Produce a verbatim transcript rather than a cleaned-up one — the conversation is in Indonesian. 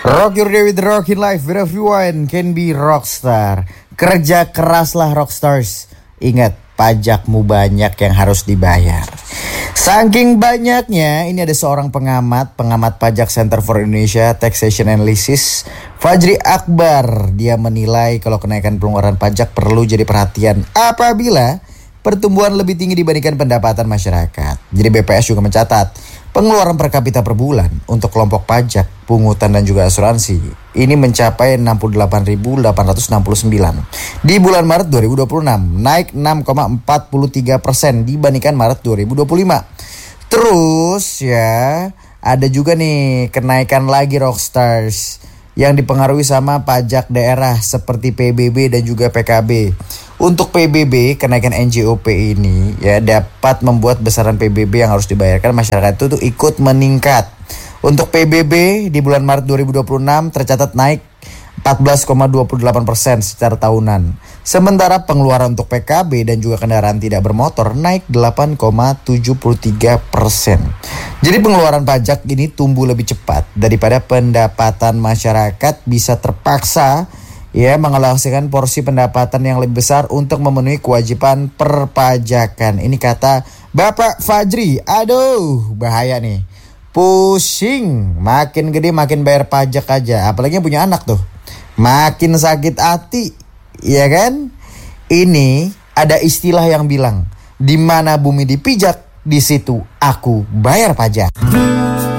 Rock your day with the rockin' life, where everyone can be rockstar. Kerja keraslah rockstars. Ingat, pajakmu banyak yang harus dibayar. Saking banyaknya, ini ada seorang pengamat, pengamat pajak Center for Indonesia Taxation Analysis, Fajri Akbar. Dia menilai kalau kenaikan pengeluaran pajak perlu jadi perhatian apabila pertumbuhan lebih tinggi dibandingkan pendapatan masyarakat. Jadi B P S juga mencatat pengeluaran per kapita per bulan untuk kelompok pajak, pungutan dan juga asuransi ini mencapai enam puluh delapan ribu delapan ratus enam puluh sembilan di bulan Maret dua ribu dua puluh enam, naik enam koma empat tiga persen dibandingkan Maret dua ribu dua puluh lima. Terus ya, ada juga nih kenaikan lagi rockstars yang dipengaruhi sama pajak daerah seperti P B B dan juga P K B. Untuk P B B, kenaikan N J O P ini ya dapat membuat besaran P B B yang harus dibayarkan masyarakat itu tuh ikut meningkat. Untuk P B B di bulan Maret dua ribu dua puluh enam tercatat naik empat belas koma dua delapan persen secara tahunan. Sementara pengeluaran untuk P K B dan juga kendaraan tidak bermotor naik delapan koma tujuh tiga persen. Jadi pengeluaran pajak ini tumbuh lebih cepat daripada pendapatan masyarakat, bisa terpaksa ya mengalokasikan porsi pendapatan yang lebih besar untuk memenuhi kewajiban perpajakan. Ini kata Bapak Fajri. Aduh, bahaya nih. Pusing, makin gede makin bayar pajak aja. Apalagi yang punya anak tuh, makin sakit hati, ya kan? Ini ada istilah yang bilang, di mana bumi dipijak, di situ aku bayar pajak.